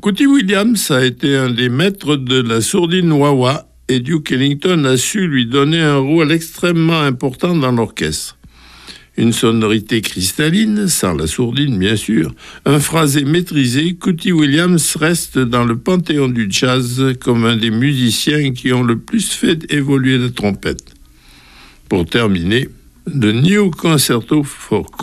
Cootie Williams a été un des maîtres de la sourdine wah-wah et Duke Ellington a su lui donner un rôle extrêmement important dans l'orchestre. Une sonorité cristalline, sans la sourdine bien sûr, un phrasé maîtrisé, Cootie Williams reste dans le panthéon du jazz comme un des musiciens qui ont le plus fait évoluer la trompette. Pour terminer, le New Concerto for